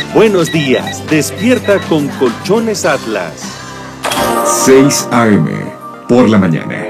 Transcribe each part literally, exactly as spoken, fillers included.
Buenos días, despierta con Colchones Atlas. seis a eme, por la mañana.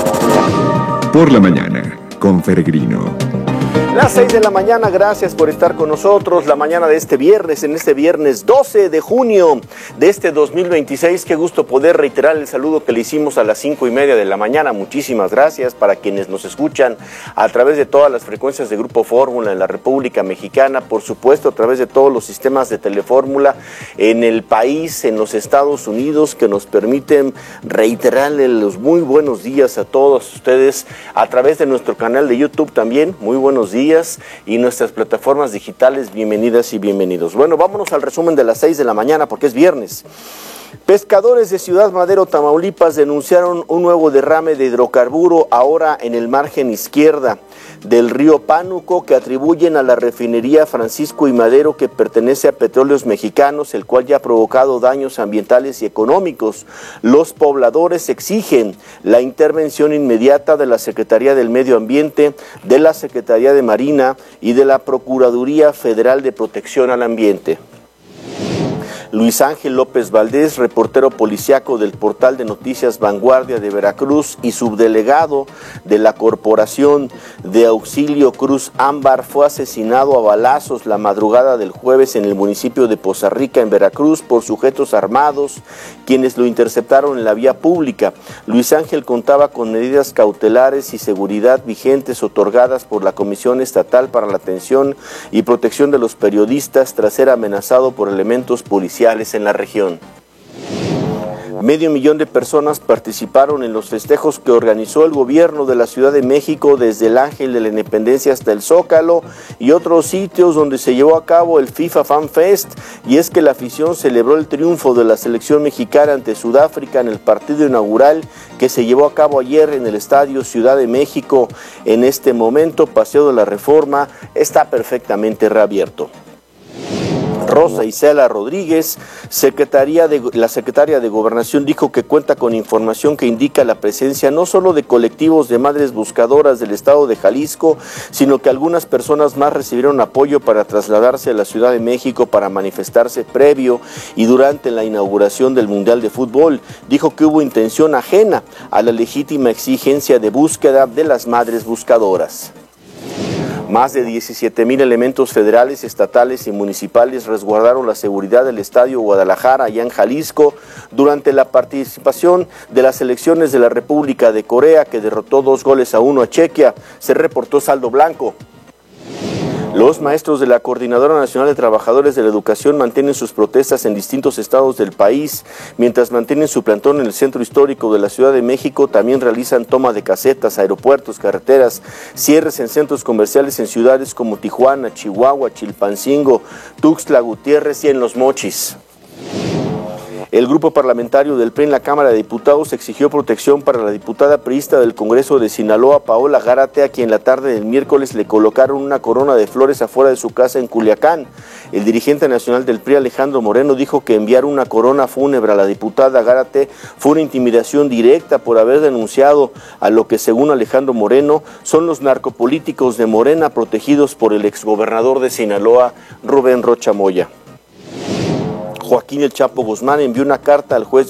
Por la mañana, con Peregrino. Las seis de la mañana, gracias por estar con nosotros la mañana de este viernes, en este viernes doce de junio de este dos mil veintiséis. Qué gusto poder reiterar el saludo que le hicimos a las cinco y media de la mañana. Muchísimas gracias para quienes nos escuchan a través de todas las frecuencias de Grupo Fórmula en la República Mexicana, por supuesto a través de todos los sistemas de Telefórmula en el país, en los Estados Unidos, que nos permiten reiterarle los muy buenos días a todos ustedes a través de nuestro canal de YouTube también. Muy buenos días. Y nuestras plataformas digitales, bienvenidas y bienvenidos. Bueno, vámonos al resumen de las seis de la mañana porque es viernes. Pescadores de Ciudad Madero, Tamaulipas, denunciaron un nuevo derrame de hidrocarburo ahora en el margen izquierda del río Pánuco, que atribuyen a la refinería Francisco y Madero, que pertenece a Petróleos Mexicanos, el cual ya ha provocado daños ambientales y económicos. Los pobladores exigen la intervención inmediata de la Secretaría del Medio Ambiente, de la Secretaría de Marina y de la Procuraduría Federal de Protección al Ambiente. Luis Ángel López Valdés, reportero policiaco del portal de noticias Vanguardia de Veracruz y subdelegado de la Corporación de Auxilio Cruz Ámbar, fue asesinado a balazos la madrugada del jueves en el municipio de Poza Rica, en Veracruz, por sujetos armados, quienes lo interceptaron en la vía pública. Luis Ángel contaba con medidas cautelares y seguridad vigentes otorgadas por la Comisión Estatal para la Atención y Protección de los Periodistas tras ser amenazado por elementos policiales en la región. Medio millón de personas participaron en los festejos que organizó el gobierno de la Ciudad de México, desde el Ángel de la Independencia hasta el Zócalo y otros sitios donde se llevó a cabo el FIFA Fan Fest. Y es que la afición celebró el triunfo de la selección mexicana ante Sudáfrica en el partido inaugural que se llevó a cabo ayer en el Estadio Ciudad de México. En este momento, Paseo de la Reforma está perfectamente reabierto. Rosa Isela Rodríguez, secretaria de, la secretaria de Gobernación, dijo que cuenta con información que indica la presencia no solo de colectivos de madres buscadoras del estado de Jalisco, sino que algunas personas más recibieron apoyo para trasladarse a la Ciudad de México para manifestarse previo y durante la inauguración del Mundial de Fútbol. Dijo que hubo intención ajena a la legítima exigencia de búsqueda de las madres buscadoras. Más de diecisiete mil elementos federales, estatales y municipales resguardaron la seguridad del Estadio Guadalajara, allá en Jalisco, durante la participación de las selecciones de la República de Corea, que derrotó dos goles a uno a Chequia. Se reportó saldo blanco. Los maestros de la Coordinadora Nacional de Trabajadores de la Educación mantienen sus protestas en distintos estados del país. Mientras mantienen su plantón en el centro histórico de la Ciudad de México, también realizan toma de casetas, aeropuertos, carreteras, cierres en centros comerciales en ciudades como Tijuana, Chihuahua, Chilpancingo, Tuxtla Gutiérrez y en Los Mochis. El grupo parlamentario del P R I en la Cámara de Diputados exigió protección para la diputada priista del Congreso de Sinaloa, Paola Gárate, a quien la tarde del miércoles le colocaron una corona de flores afuera de su casa en Culiacán. El dirigente nacional del P R I, Alejandro Moreno, dijo que enviar una corona fúnebre a la diputada Gárate fue una intimidación directa por haber denunciado a lo que, según Alejandro Moreno, son los narcopolíticos de Morena protegidos por el exgobernador de Sinaloa, Rubén Rocha Moya. Joaquín El Chapo Guzmán envió una carta al juez